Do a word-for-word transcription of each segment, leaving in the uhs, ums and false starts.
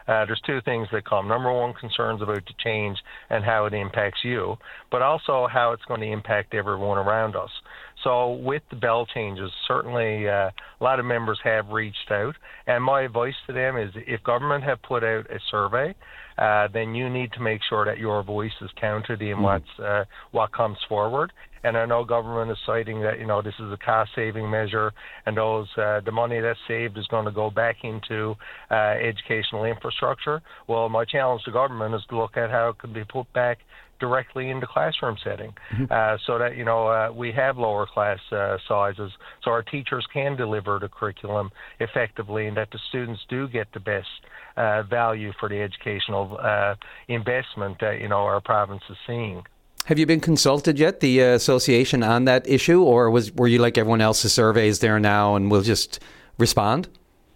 uh, there's two things that come. Number one, concerns about the change and how it impacts you, but also how it's going to impact everyone around us. So with the bell changes, certainly uh, a lot of members have reached out, and my advice to them is if government have put out a survey, uh, then you need to make sure that your voice is counted in mm-hmm. what's, uh, what comes forward. And I know government is citing that, you know, this is a cost-saving measure, and those uh, the money that's saved is going to go back into uh, educational infrastructure. Well, my challenge to government is to look at how it can be put back directly into classroom setting, mm-hmm. uh, so that, you know, uh, we have lower class uh, sizes, so our teachers can deliver the curriculum effectively, and that the students do get the best uh, value for the educational uh, investment that, you know, our province is seeing. Have you been consulted yet, the uh, association, on that issue, or was were you like everyone else's surveys there now and we'll just respond?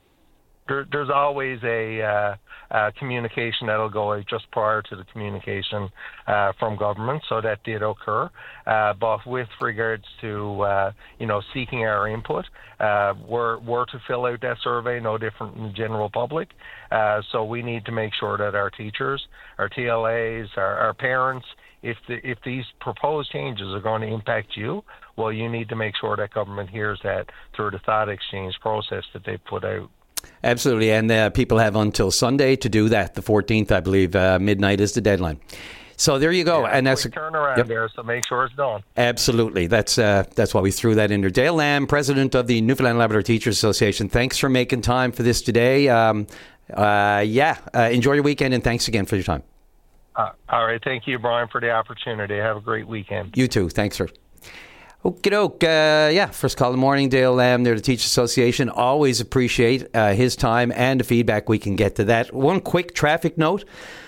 There, there's always a uh, uh, communication that'll go out just prior to the communication uh, from government, so that did occur. Uh, but with regards to, uh, you know, seeking our input, uh, we're, we're to fill out that survey, no different than the general public. Uh, so we need to make sure that our teachers, our T L As, our, our parents, If the, if these proposed changes are going to impact you, well, you need to make sure that government hears that through the thought exchange process that they put out. Absolutely, and uh, people have until Sunday to do that. The fourteenth, I believe, uh, midnight is the deadline. So there you go. Yeah, and that's a turn around yep. there, so make sure it's done. Absolutely. That's uh, that's why we threw that in there. Dale Lamb, president of the Newfoundland Labrador Teachers Association. Thanks for making time for this today. Um, uh, yeah, uh, enjoy your weekend, and thanks again for your time. Uh, all right. Thank you, Brian, for the opportunity. Have a great weekend. You too. Thanks, sir. Okie doke. Uh, yeah, first call of the morning. Dale Lamb there, the Teachers Association. Always appreciate uh, his time and the feedback we can get to that. One quick traffic note.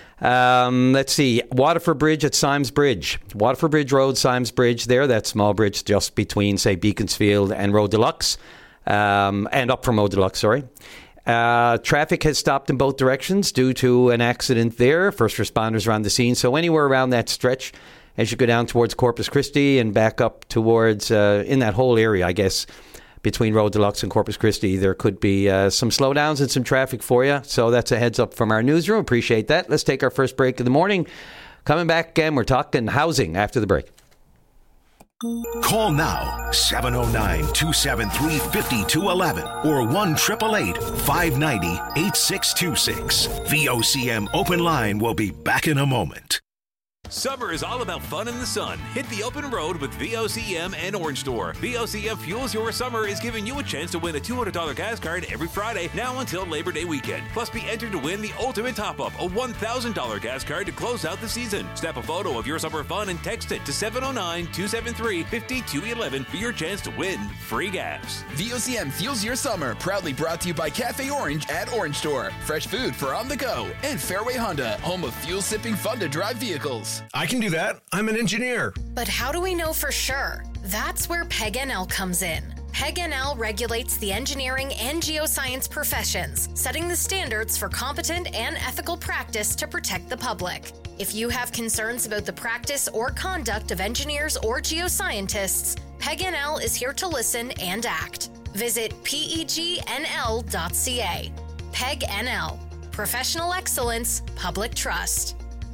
Um, let's see. Waterford Bridge at Symes Bridge. Waterford Bridge Road, Symes Bridge there. That small bridge just between, say, Beaconsfield and Road Deluxe. Um, and up from Road Deluxe, sorry. Uh, traffic has stopped in both directions due to an accident there. First responders are on the scene. So anywhere around that stretch, as you go down towards Corpus Christi and back up towards, uh, in that whole area, I guess, between Road Deluxe and Corpus Christi, there could be uh, some slowdowns and some traffic for you. So that's a heads up from our newsroom. Appreciate that. Let's take our first break of the morning. Coming back again, we're talking housing after the break. Call now, seven oh nine, two seven three, five two one one or one eight eight eight, five nine zero, eight six two six. V O C M Open Line will be back in a moment. Summer is all about fun in the sun. Hit the open road with V O C M and Orange Store. V O C M Fuels Your Summer is giving you a chance to win a two hundred dollars gas card every Friday, now until Labor Day weekend. Plus, be entered to win the ultimate top-up, a one thousand dollars gas card to close out the season. Snap a photo of your summer fun and text it to seven oh nine, two seven three, five two one one for your chance to win free gas. V O C M Fuels Your Summer, proudly brought to you by Cafe Orange at Orange Store. Fresh food for on the go. And Fairway Honda, home of fuel-sipping fun-to-drive vehicles. I can do that. I'm an engineer. But how do we know for sure? That's where P E G N L comes in. P E G N L regulates the engineering and geoscience professions, setting the standards for competent and ethical practice to protect the public. If you have concerns about the practice or conduct of engineers or geoscientists, P E G N L is here to listen and act. Visit P E G N L dot C A. P E G N L. Professional excellence, public trust.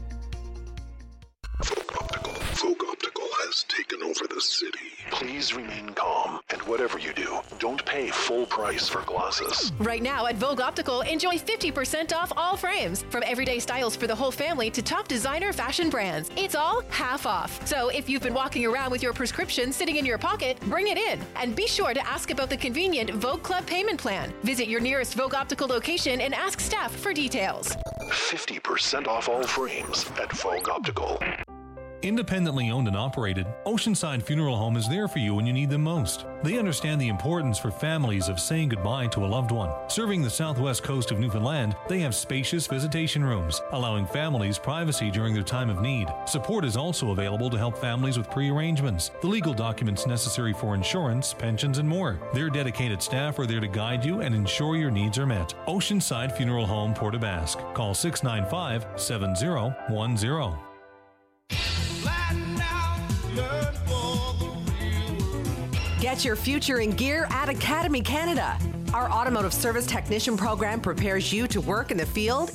Folk Optical. Folk Optical has taken over the city. Please remain calm, and whatever you do, don't pay full price for glasses. Right now at Vogue Optical, enjoy fifty percent off all frames. From everyday styles for the whole family to top designer fashion brands. It's all half off. So if you've been walking around with your prescription sitting in your pocket, bring it in. And be sure to ask about the convenient Vogue Club payment plan. Visit your nearest Vogue Optical location and ask staff for details. fifty percent off all frames at Vogue Optical. Independently owned and operated, Oceanside Funeral Home is there for you when you need them most. They understand the importance for families of saying goodbye to a loved one. Serving the southwest coast of Newfoundland, they have spacious visitation rooms, allowing families privacy during their time of need. Support is also available to help families with pre-arrangements, the legal documents necessary for insurance, pensions, and more. Their dedicated staff are there to guide you and ensure your needs are met. Oceanside Funeral Home, Port aux Basques. Call six nine five, seven zero one zero. Get your future in gear at Academy Canada. Our automotive service technician program prepares you to work in the field